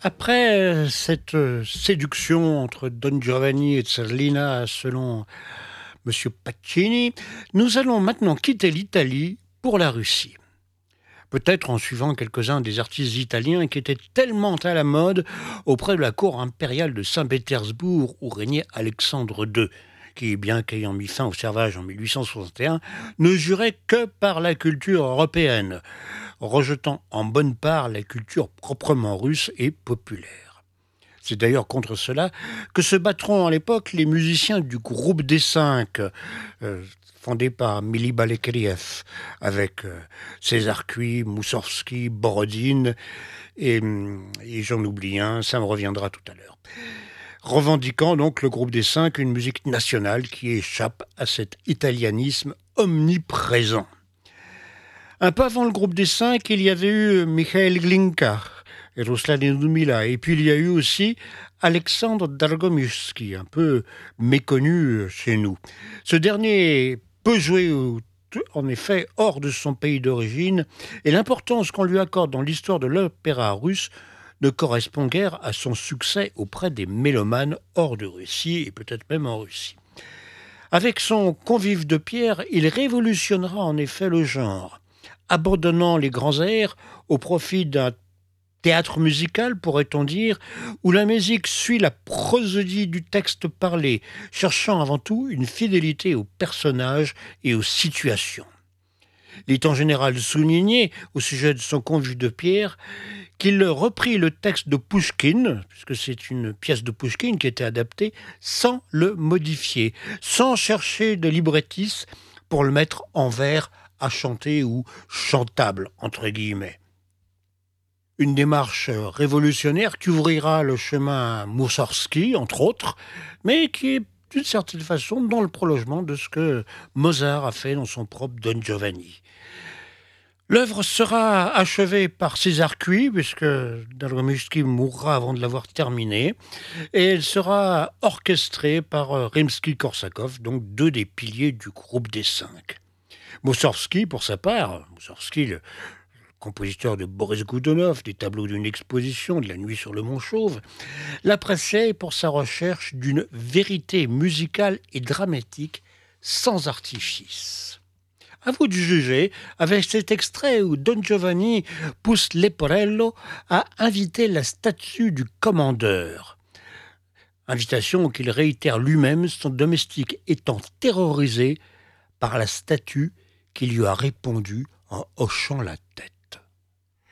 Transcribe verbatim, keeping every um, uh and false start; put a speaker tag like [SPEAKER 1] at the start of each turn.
[SPEAKER 1] Après euh, cette euh, séduction entre Don Giovanni et Zerlina, selon Monsieur Pacini, nous allons maintenant quitter l'Italie pour la Russie. Peut-être en suivant quelques-uns des artistes italiens qui étaient tellement à la mode auprès de la cour impériale de Saint-Pétersbourg où régnait Alexandre deux, qui, bien qu'ayant mis fin au servage en mille huit cent soixante et un, ne jurait que par la culture européenne, rejetant en bonne part la culture proprement russe et populaire. C'est d'ailleurs contre cela que se battront à l'époque les musiciens du groupe des Cinq, euh, fondé par Mili Balakliev, avec euh, César Cui, Moussorgsky, Borodine, et, et j'en oublie un, ça me reviendra tout à l'heure. Revendiquant donc le groupe des Cinq une musique nationale qui échappe à cet italianisme omniprésent. Un peu avant le groupe des Cinq, il y avait eu Mikhail Glinka et Ruslan Doumila, et puis il y a eu aussi Alexandre Dragomushki, un peu méconnu chez nous. Ce dernier peut jouer en effet hors de son pays d'origine, et l'importance qu'on lui accorde dans l'histoire de l'opéra russe ne correspond guère à son succès auprès des mélomanes hors de Russie, et peut-être même en Russie. Avec son Convive de pierre, il révolutionnera en effet le genre, abandonnant les grands airs au profit d'un théâtre musical, pourrait-on dire, où la musique suit la prosodie du texte parlé, cherchant avant tout une fidélité aux personnages et aux situations. Il est en général souligné, au sujet de son Convive de pierre, qu'il reprit le texte de Pouchkine, puisque c'est une pièce de Pouchkine qui était adaptée, sans le modifier, sans chercher de librettis pour le mettre en vers à chanter ou chantable, entre guillemets. Une démarche révolutionnaire qui ouvrira le chemin à Moussorgsky, entre autres, mais qui est d'une certaine façon dans le prolongement de ce que Mozart a fait dans son propre Don Giovanni. L'œuvre sera achevée par César Cui, puisque Dragomushki mourra avant de l'avoir terminée, et elle sera orchestrée par Rimsky-Korsakov, donc deux des piliers du groupe des Cinq. Moussorgsky, pour sa part, Moussorgsky, le compositeur de Boris Godunov, des tableaux d'une exposition, de La nuit sur le Mont Chauve, l'appréciait pour sa recherche d'une vérité musicale et dramatique sans artifice. À vous de juger avec cet extrait où Don Giovanni pousse Leporello à inviter la statue du commandeur. Invitation qu'il réitère lui-même, son domestique étant terrorisé par la statue qui lui a répondu en hochant la